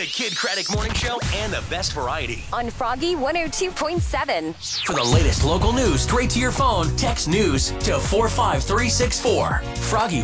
Kid Craddock Morning Show and the best variety. On Froggy 102.7. For the latest local news straight to your phone, text news to 45364. Froggy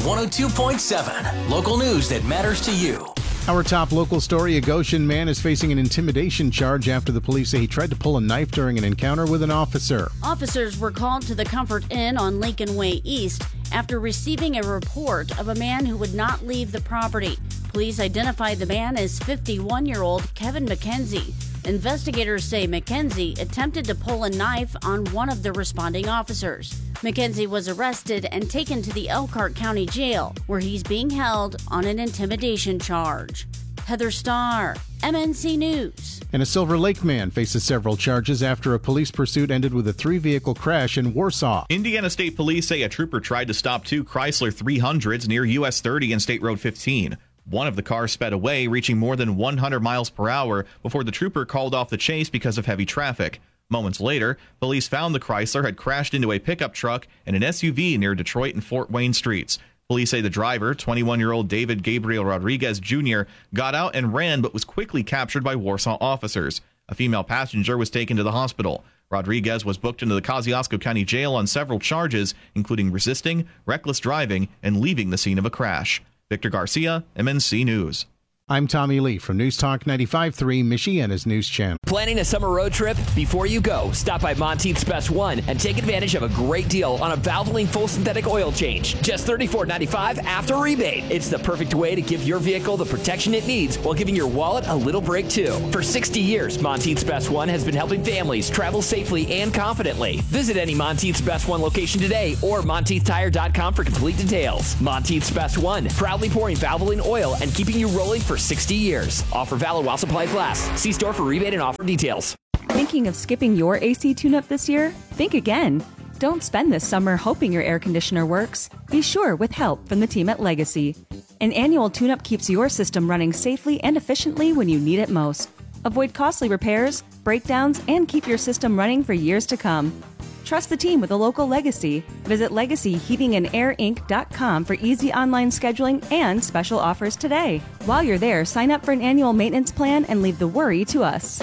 102.7. Local news that matters to you. Our top local story, a Goshen man is facing an intimidation charge after the police say he tried to pull a knife during an encounter with an officer. Officers were called to the Comfort Inn on Lincoln Way East after receiving a report of a man who would not leave the property. Police identified the man as 51-year-old Kevin McKenzie. Investigators say McKenzie attempted to pull a knife on one of the responding officers. McKenzie was arrested and taken to the Elkhart County Jail, where he's being held on an intimidation charge. Heather Starr, MNC News. And a Silver Lake man faces several charges after a police pursuit ended with a 3-vehicle crash in Warsaw. Indiana State Police say a trooper tried to stop 2 Chrysler 300s near US 30 and State Road 15. One of the cars sped away, reaching more than 100 miles per hour before the trooper called off the chase because of heavy traffic. Moments later, police found the Chrysler had crashed into a pickup truck and an SUV near Detroit and Fort Wayne streets. Police say the driver, 21-year-old David Gabriel Rodriguez Jr., got out and ran but was quickly captured by Warsaw officers. A female passenger was taken to the hospital. Rodriguez was booked into the Kosciuszko County Jail on several charges, including resisting, reckless driving, and leaving the scene of a crash. Victor Garcia, MNC News. I'm Tommy Lee from News Talk 95.3, Michiana's news channel. Planning a summer road trip? Before you go, stop by Monteith's Best One and take advantage of a great deal on a Valvoline full synthetic oil change. Just $34.95 after rebate. It's the perfect way to give your vehicle the protection it needs while giving your wallet a little break too. For 60 years, Monteith's Best One has been helping families travel safely and confidently. Visit any Monteith's Best One location today or MonteithTire.com for complete details. Monteith's Best One, proudly pouring Valvoline oil and keeping you rolling for 60 years. Offer valid while supplies last. See store for rebate and offer details. Thinking of skipping your AC tune-up this year? Think again. Don't spend this summer hoping your air conditioner works. Be sure with help from the team at Legacy. An annual tune-up keeps your system running safely and efficiently when you need it most. Avoid costly repairs, breakdowns, and keep your system running for years to come. Trust the team with a local Legacy. Visit LegacyHeatingandAirInc.com for easy online scheduling and special offers today. While you're there, sign up for an annual maintenance plan and leave the worry to us.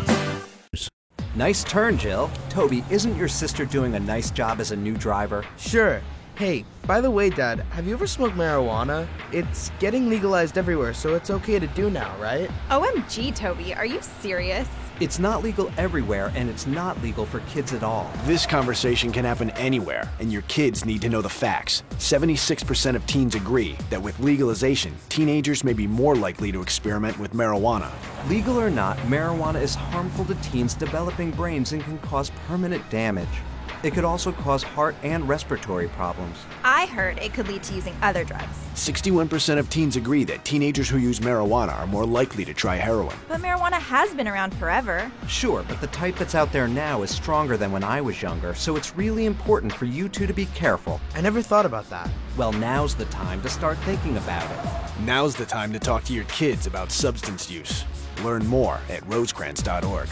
Nice turn, Jill. Toby, isn't your sister doing a nice job as a new driver? Sure. Hey, by the way, Dad, have you ever smoked marijuana? It's getting legalized everywhere, so it's okay to do now, right? OMG, Toby, are you serious? It's not legal everywhere, and it's not legal for kids at all. This conversation can happen anywhere, and your kids need to know the facts. 76% of teens agree that with legalization, teenagers may be more likely to experiment with marijuana. Legal or not, marijuana is harmful to teens' developing brains and can cause permanent damage. It could also cause heart and respiratory problems. I heard it could lead to using other drugs. 61% of teens agree that teenagers who use marijuana are more likely to try heroin. But marijuana has been around forever. Sure, but the type that's out there now is stronger than when I was younger, so it's really important for you two to be careful. I never thought about that. Well, now's the time to start thinking about it. Now's the time to talk to your kids about substance use. Learn more at rosecrans.org.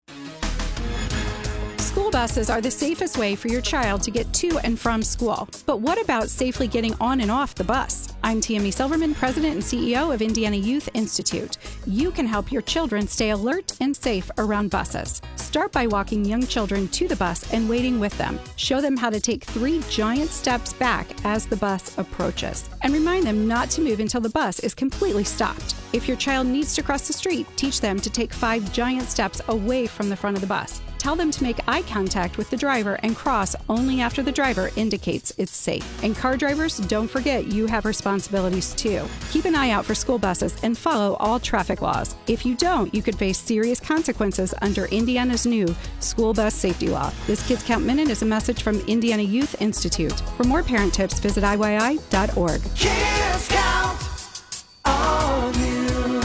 School buses are the safest way for your child to get to and from school. But what about safely getting on and off the bus? I'm Tammy Silverman, President and CEO of Indiana Youth Institute. You can help your children stay alert and safe around buses. Start by walking young children to the bus and waiting with them. Show them how to take 3 giant steps back as the bus approaches. And remind them not to move until the bus is completely stopped. If your child needs to cross the street, teach them to take 5 giant steps away from the front of the bus. Tell them to make eye contact with the driver and cross only after the driver indicates it's safe. And car drivers, don't forget you have responsibilities too. Keep an eye out for school buses and follow all traffic laws. If you don't, you could face serious consequences under Indiana's new school bus safety law. This Kids Count Minute is a message from Indiana Youth Institute. For more parent tips, visit IYI.org. Kids Count on you.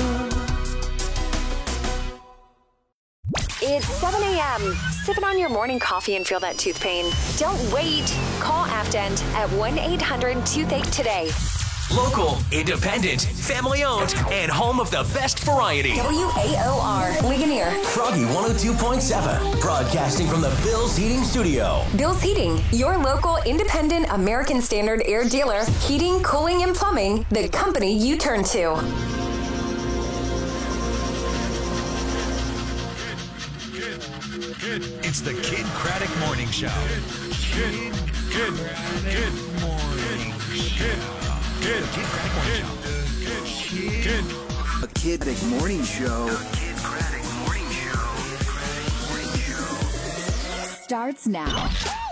It's 7 a.m. Sipping on your morning coffee and feel that tooth pain. Don't wait. Call Aftend at 1-800-TOOTHACHE today. Local, independent, family-owned, and home of the best variety. WAOR, Ligonier. Froggy 102.7, broadcasting from the Bill's Heating Studio. Bill's Heating, your local independent American Standard air dealer. Heating, cooling, and plumbing, the company you turn to. It's the Kid Craddock Morning Show. Kid Morning Show. Kid Craddock Morning Show. A Kid Craddock Morning Show. Starts now.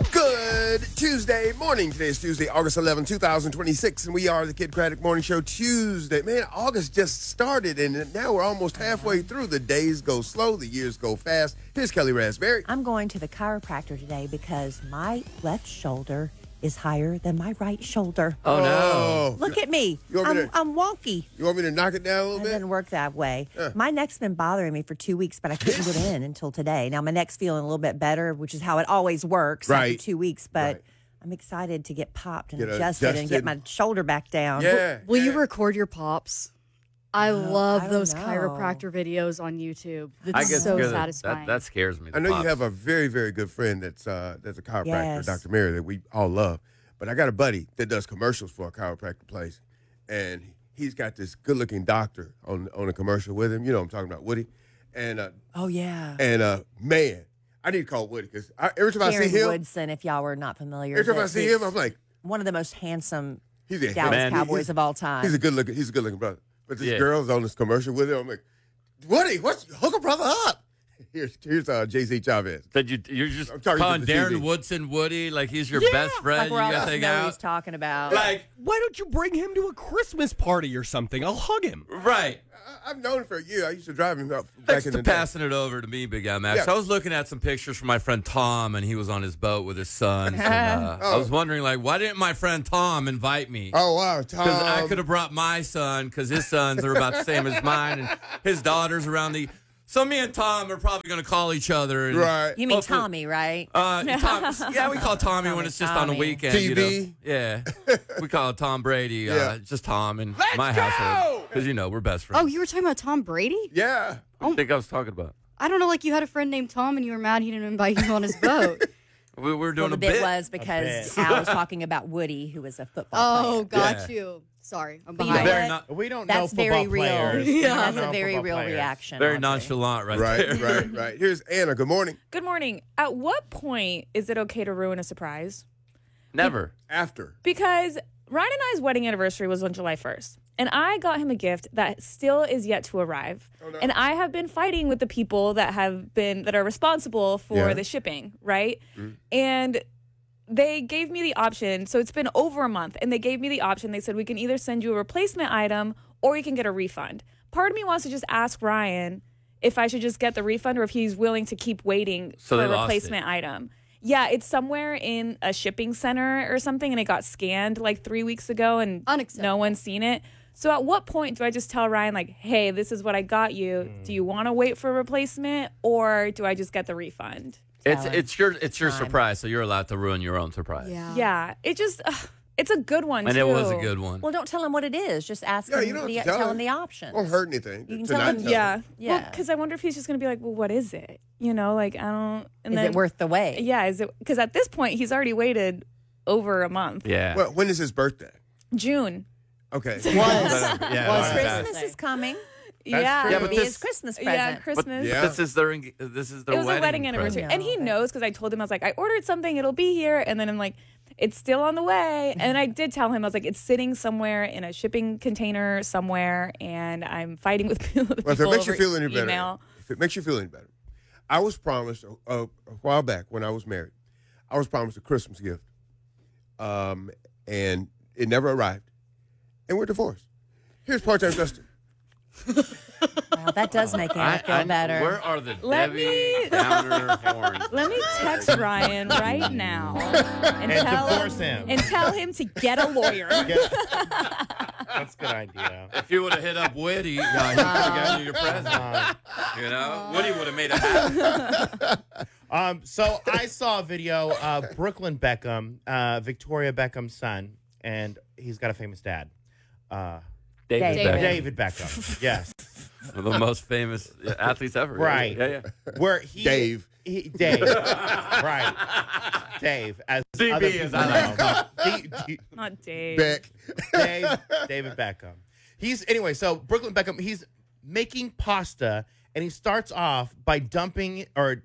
Good Tuesday morning. Today is Tuesday, August 11, 2026, and we are the Kid Craddock Morning Show Tuesday. Man, August just started, and now we're almost halfway through. The days go slow, the years go fast. Here's Kelly Raspberry. I'm going to the chiropractor today because my left shoulder is higher than my right shoulder. Oh, no. Look at me. I'm wonky. You want me to knock it down a little bit? It doesn't work that way. My neck's been bothering me for 2 weeks, but I couldn't get in until today. Now, my neck's feeling a little bit better, which is how it always works after 2 weeks, but I'm excited to get popped and adjusted and get my shoulder back down. Yeah. Will you record your pops? I love those know. chiropractor videos on YouTube. I It's get so scared. satisfying. That scares me. I know you have a very, very good friend that's a chiropractor, Yes. Dr. Mary, that we all love. But I got a buddy that does commercials for a chiropractor place, and he's got this good-looking doctor on a commercial with him. You know what I'm talking about, Woody. And Oh, yeah. and man, I need to call Woody because every time I see him, Woodson, if y'all were not familiar. every time I see him, I'm like, one of the most handsome he's a Dallas man. Cowboys of all time. He's a good looking brother. But this girl's on this commercial with him. I'm like, Woody, hook a brother up. Here's J.C. Chavez. That you're just talking calling to the Darren TV. Woodson Woody like he's your best friend. Like we're all you guys hang know out. he's talking about. Like, why don't you bring him to a Christmas party or something? I'll hug him. Right. I've known him for a year. I used to drive him back Thanks in for the day. passing it over to me, Big Guy Max. Yeah. I was looking at some pictures from my friend Tom, and he was on his boat with his sons. And, I was wondering, like, why didn't my friend Tom invite me? Oh, wow, Tom. Because I could have brought my son, because his sons are about the same as mine, and his daughter's around the... So me and Tom are probably going to call each other. And Right. You mean Tommy, right? Yeah, we call Tommy when it's just on the weekend. TV. You know? Yeah. We call it Tom Brady. Just Tom in my household. Because, we're best friends. Oh, you were talking about Tom Brady? Yeah. What do you think I was talking about? I don't know, like you had a friend named Tom and you were mad he didn't invite you on his boat. We were doing The a bit bit. was because Al was talking about Woody, who was a football player. Oh, got you. Sorry, I'm But you behind. know what? We don't That's know very football real. players. Yeah, We that's don't a know very football real players. reaction. Very Audrey. nonchalant right there. Right. Here's Anna. Good morning. Good morning. At what point is it okay to ruin a surprise? Never. After. Because Ryan and I's wedding anniversary was on July 1st. And I got him a gift that still is yet to arrive. Oh, no. And I have been fighting with the people that are responsible for the shipping, right? And they gave me the option. So it's been over a month, and they gave me the option. They said, we can either send you a replacement item or you can get a refund. Part of me wants to just ask Ryan if I should just get the refund or if he's willing to keep waiting for a replacement item. Yeah, it's somewhere in a shipping center or something, and it got scanned like 3 weeks ago, and no one's seen it. So at what point do I just tell Ryan, like, hey, this is what I got you. Do you want to wait for a replacement, or do I just get the refund? It's your surprise, so you're allowed to ruin your own surprise. Yeah. It just, it's a good one, And too. it was a good one. Well, don't tell him what it is. Just ask him. you don't have to tell him the options. Won't hurt anything. You can to tell not him. tell Yeah. Yeah. Because I wonder if he's just going to be like, well, what is it? Like, I don't. And Is then, it worth the wait? Yeah. Is it? Because at this point, he's already waited over a month. Yeah. Well, when is his birthday? June. Okay. Christmas is coming. Yeah. Yeah, but Maybe this- his Christmas Yeah, present. Christmas. Yeah. This is their It was wedding a wedding anniversary. present. And he knows because I told him, I was like, I ordered something, it'll be here. And then I'm like, it's still on the way. And I did tell him, I was like, it's sitting somewhere in a shipping container somewhere. And I'm fighting with people, Well, if it makes you over feel any better, email. if it makes you feel any better, I was promised a while back when I was married, I was promised a Christmas gift, and it never arrived, and we're divorced. Here's part-time Justin. Well, that does make him feel better. Where are the Let Debbie me- Downer horns? Let me text Ryan right now and divorce him. and tell him to get a lawyer. That's a good idea. If you would have hit up Woody, he would have gotten you your present. Woody would have made it happen. So I saw a video of Brooklyn Beckham, Victoria Beckham's son, and he's got a famous dad. David Beckham. Yes. One of the most famous athletes ever. Right. Yeah. Where he Dave. Dave. Right. Dave. As DB other as people I know. Not Dave. David Beckham. So Brooklyn Beckham, he's making pasta, and he starts off by dumping or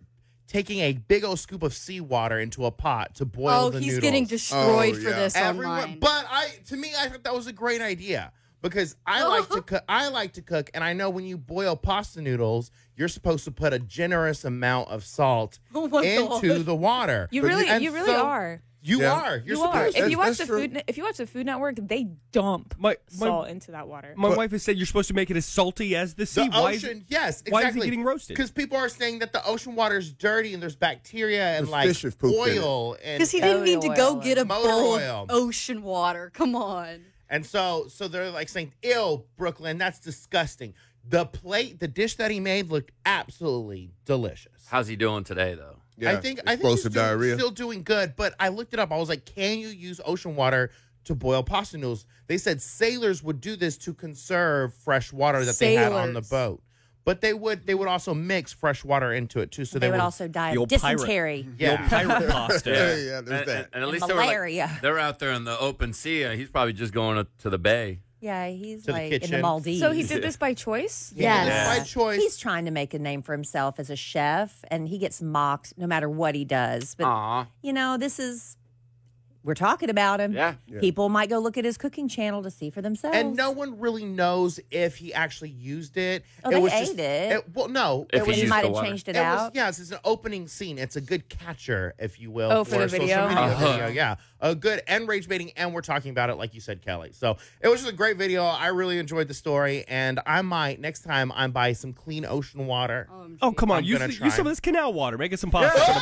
taking a big old scoop of seawater into a pot to boil the noodles. Oh, he's getting destroyed for this online. But to me, I thought that was a great idea because I like to cook. I like to cook, and I know when you boil pasta noodles, you're supposed to put a generous amount of salt into the water. You really are. You are. You're supposed to. If you watch the Food Network, they dump salt into that water. My wife has said you're supposed to make it as salty as the sea. The ocean, yes, exactly. Why is it getting roasted? Because people are saying that the ocean water is dirty and there's bacteria and fish have pooped in oil. Because he didn't need to go get a bowl oil. of ocean water. Come on. And so they're like saying, "Ew, Brooklyn, that's disgusting." The dish that he made looked absolutely delicious. How's he doing today, though? Yeah, I think explosive he's diarrhea. Still doing good, but I looked it up. I was like, can you use ocean water to boil pasta noodles? They said sailors would do this to conserve fresh water that they had on the boat. But they would also mix fresh water into it too, so they would also die of dysentery. Pirate pasta. Yeah, there's that. And at least malaria. they're out there in the open sea. He's probably just going to the bay. Yeah, he's To the like in the kitchen. Maldives. So he did this by choice? Yes. By choice. He's trying to make a name for himself as a chef, and he gets mocked no matter what he does. But, we're talking about him. Yeah. People might go look at his cooking channel to see for themselves. And no one really knows if he actually used it. Oh, it they was ate it. Well, no. If he might used have the changed it It out. was, it's an opening scene. It's a good catcher, if you will. Oh, for the a social video? media video. Yeah. A good and rage baiting, and we're talking about it like you said, Kelly. So it was just a great video. I really enjoyed the story, and I might, next time, I'm buy some clean ocean water. Oh, come on. I'm Use gonna some of try. this canal water. Make it some pasta for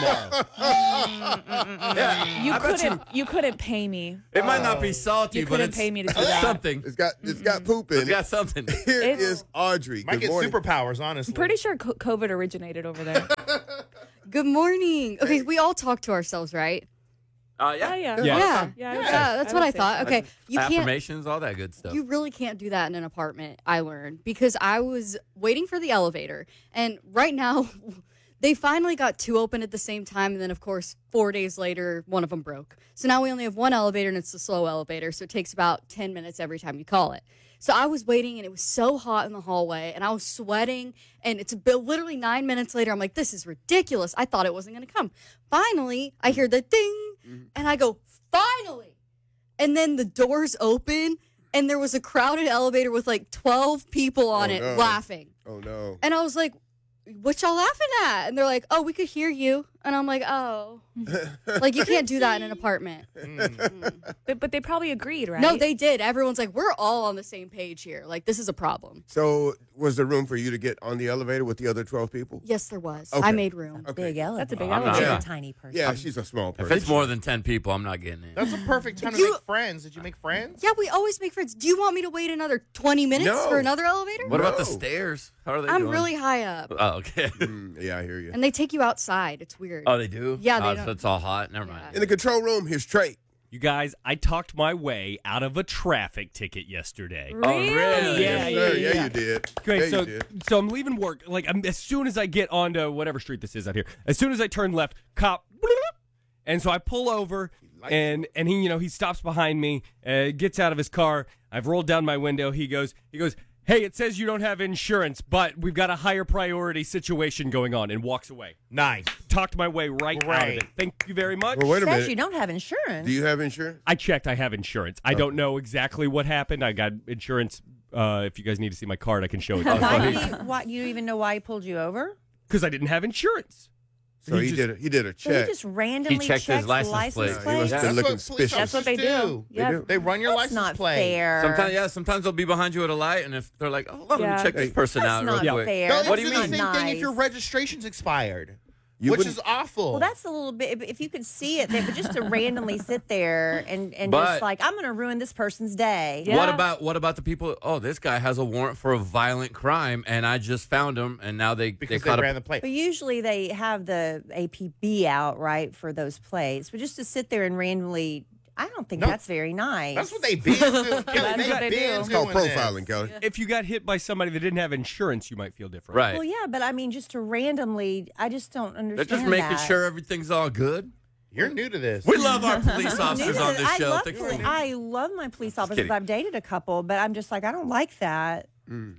tomorrow. You couldn't pay me. It might not be salty, You but couldn't it's pay me to do that. something. It's got poop in It's it. got something. Here It's- is Audrey. Might Good get morning. superpowers, honestly. I'm pretty sure COVID originated over there. Good morning. Okay, we all talk to ourselves, right? Yeah. Yeah, that's what I thought. Okay, you can't. Affirmations, all that good stuff. You really can't do that in an apartment, I learned, because I was waiting for the elevator, and right now, they finally got two open at the same time, and then, of course, 4 days later, one of them broke. So now we only have one elevator, and it's the slow elevator, so it takes about 10 minutes every time you call it. So I was waiting, and it was so hot in the hallway, and I was sweating, and it's literally 9 minutes later, I'm like, this is ridiculous. I thought it wasn't going to come. Finally, I hear the ding, and I go, finally! And then the doors open, and there was a crowded elevator with like 12 people on it laughing. Oh, no. And I was like, what y'all laughing at? And they're like, oh, we could hear you. And I'm like, oh. Like, you can't do that in an apartment. But they probably agreed, right? No, they did. Everyone's like, we're all on the same page here. Like, this is a problem. So was there room for you to get on the elevator with the other 12 people? Yes, there was. Okay. I made room. Big elevator. That's a big I'm not- elevator. She's a tiny person. Yeah, she's a small If person. it's more than 10 people, I'm not getting it. That's a perfect time to make friends. Did you make friends? Yeah, we always make friends. Do you want me to wait another 20 minutes No. for another elevator? What about the stairs? How are they I'm doing? really high up. Oh, okay. Yeah, I hear you. And they take you outside. It's weird. Oh, they do? Yeah, they Oh, don't. so it's all hot. Never mind. In the control room, here's Trey. You guys, I talked my way out of a traffic ticket yesterday. Oh, really? Yeah, Sir, yeah, you did. Okay, Yeah, so you did. so I'm leaving work. Like as soon as I get onto whatever street this is out here, as soon as I turn left, cop, and so I pull over, and he he stops behind me, gets out of his car. I've rolled down my window. He goes, hey, it says you don't have insurance, but we've got a higher priority situation going on, and walks away. Nice. Talked my way right out of it. Thank you very much. Well, wait a Says minute. you don't have insurance. Do you have insurance? I checked. I have insurance. I don't know exactly what happened. I got insurance. If you guys need to see my card, I can show it. Why do you even know why he pulled you over? Because I didn't have insurance. So he did a So he check. just randomly He checked his checks license plate. license He plate. must have been looking suspicious. That's what they do. They Yeah. do. They run your That's license not plate. fair. Sometimes they'll be behind you at a light, and if they're like, oh, let Yeah. me check this person That's out not real quick. fair. No, That's What do you it's the mean? same thing if nice. your registration's expired, You which wouldn't- is awful. Well, that's a little bit. If you could see it, but just to randomly sit there and But- just like, I'm going to ruin this person's day. Yeah. What about the people? Oh, this guy has a warrant for a violent crime, and I just found him, and now they because caught they ran him. the plate. But usually they have the APB out, right, for those plates. But just to sit there and randomly, I don't think No. that's very nice. That's what they been doing. Kelly, That's they what they been do. It's called doing this. profiling, Kelly. If you got hit by somebody that didn't have insurance, you might feel different. Right. Well, yeah, but I mean, just to randomly, I just don't They're understand just making that. sure everything's all good. You're new to this. We love our police officers on this show. Thanks for- I love my police officers. kidding. I've dated a couple, but I'm just like, I don't like that.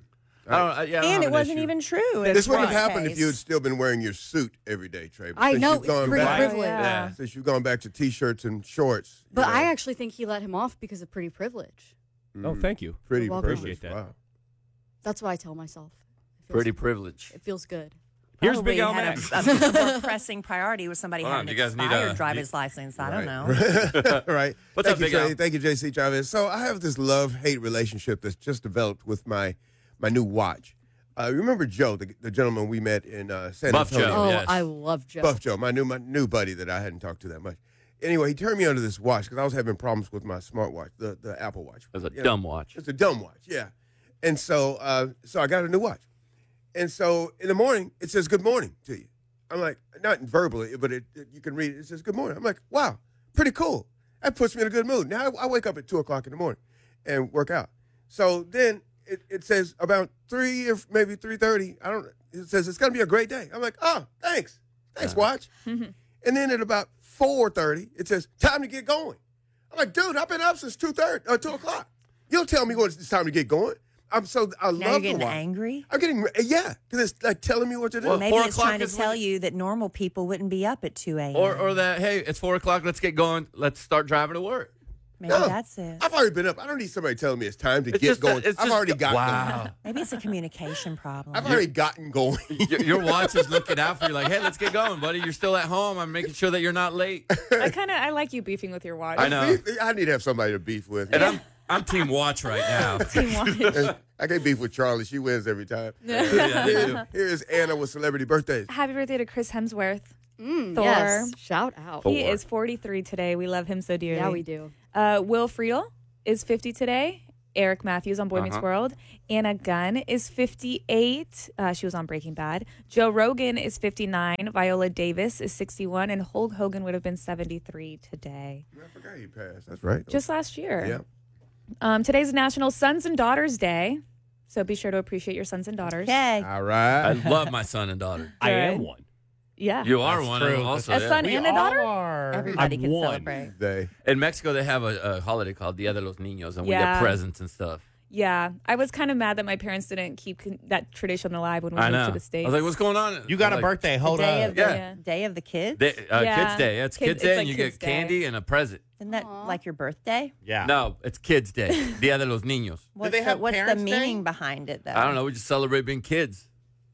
And it wasn't even true. This wouldn't have happened if you had still been wearing your suit every day, Trey. But I since know, you've gone it's pretty back- privilege. Yeah. Since you've gone back to T-shirts and shorts. But I actually think he let him off because of pretty privilege. Oh, thank you. Pretty You're welcome. privilege. Appreciate that. Wow. That's what I tell myself. Pretty privilege. It feels good. Here's Probably Big Al had Max. a more pressing priority with somebody Hold on, having you an guys need expired a- driver's license. I don't know. Right. What's Thank up, you, Big Trey. Al? Thank you, JC Chavez. So I have this love-hate relationship that's just developed with my new watch. Remember Joe, the gentleman we met in San Buff Antonio? Joe. Oh, yes. I love Joe. Buff Joe, my new buddy that I hadn't talked to that much. Anyway, he turned me onto this watch because I was having problems with my smartwatch, the Apple Watch. It was a dumb watch. It's a dumb watch, yeah. And so I got a new watch. And so in the morning, it says good morning to you. I'm like, not verbally, but you can read it. It says good morning. I'm like, wow, pretty cool. That puts me in a good mood. Now I wake up at 2 o'clock in the morning and work out. So then it says about 3 or maybe 3:30. I don't know. It says it's going to be a great day. I'm like, oh, thanks. Thanks, watch. And then at about 4:30, it says, time to get going. I'm like, dude, I've been up since 2 o'clock. You'll tell me when it's time to get going. I Now love you're the getting watch. angry? I'm getting, because it's like telling me what to do. Well, Maybe 4 it's o'clock trying to is tell when- you that normal people wouldn't be up at 2 a.m. Or that, hey, it's 4 o'clock. Let's get going. Let's start driving to work. Maybe that's it. I've already been up. I don't need somebody telling me it's time to It's get just that- going. it's I've just- already gotten wow. going. Maybe it's a communication problem. I've already gotten going. Your watch is looking out for you like, hey, let's get going, buddy. You're still at home. I'm making sure that you're not late. I like you beefing with your watch. I know. I need to have somebody to beef with. And I'm Team Watch right now. Team watch. I can't beef with Charlie. She wins every time. Yeah, they do. Here is Anna with celebrity birthdays. Happy birthday to Chris Hemsworth. Thor. Yes. Shout out. He Thor. is 43 today. We love him so dearly. Yeah, we do. Will Friedle is 50 today. Eric Matthews on Boy Meets World. Anna Gunn is 58. She was on Breaking Bad. Joe Rogan is 59. Viola Davis is 61. And Hulk Hogan would have been 73 today. I forgot he passed. That's right. Just last year. Yeah. Today's National Sons and Daughters Day. So be sure to appreciate your sons and daughters. Okay. All right. I love my son and daughter. I am Good. one. Yeah. You are That's one true. also. A yeah. son and a daughter? Everybody I'm can one. celebrate. They. In Mexico, they have a holiday called Dia de los Niños, and we Yeah. get presents and stuff. Yeah. I was kind of mad that my parents didn't keep that tradition alive when we I moved know. to the States. I was like, what's going on? You got a Like, birthday. Hold Day up. of Yeah. Day of the kids? Kids Yeah. Day. Yeah, it's Kids- Kids it's Day, like and you Kids get Day. candy and a present. Isn't that like your birthday? Yeah. No, it's Kids Day. Dia de los Niños. What's they have what's the Parents' Day? meaning behind it, though? I don't know. We just celebrate being kids.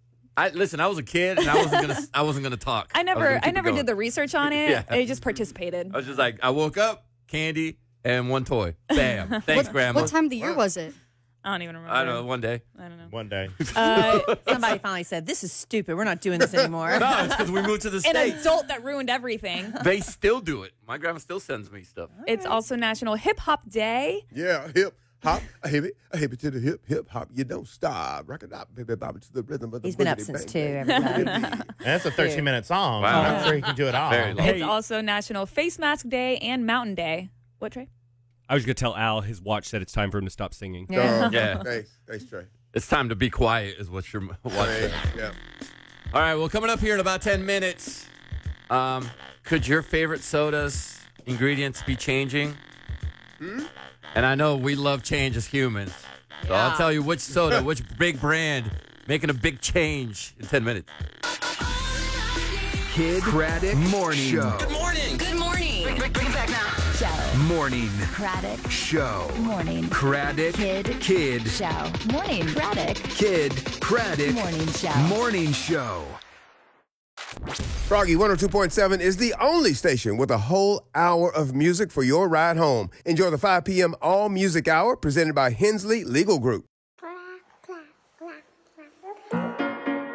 I was a kid, and I wasn't gonna talk. I was gonna never keep it going. did the research on it. Yeah. I just participated. I was just like, I woke up, candy, and one toy. Bam. Thanks, Grandma. What time of the year was it? I don't even remember. I don't know. One day. I don't know. One day. Somebody finally said, "This is stupid. We're not doing this anymore." No, it's because we moved to the An States. adult that ruined everything. They still do it. My grandma still sends me stuff. It's also National Hip Hop Day. Yeah, hip hop, a hip it to the hip hop. You don't stop. Rock it up, baby, bop it to the rhythm of the He's been up boogity since bang, 2, bang. everybody. And that's a 13-minute song. Wow. I'm sure he can do it all. Very long. It's also National Face Mask Day and Mountain Day. What, Trey? I was going to tell Al his watch said it's time for him to stop singing. Yeah. Thanks, Trey. It's time to be quiet, is what your watch said. Yeah. All right, well, coming up here in about 10 minutes, could your favorite soda's ingredients be changing? And I know we love change as humans. So I'll tell you which soda, which big brand, making a big change in 10 minutes. Kid Craddock Morning Show. Good morning. Good morning. Bring it back now. Show. Morning Craddock. Show. Morning. Craddock Kid. Show. Morning. Craddock. Kid Craddock Morning Show. Morning Show. Froggy 102.7 is the only station with a whole hour of music for your ride home. Enjoy the 5 p.m. All Music Hour presented by Hensley Legal Group.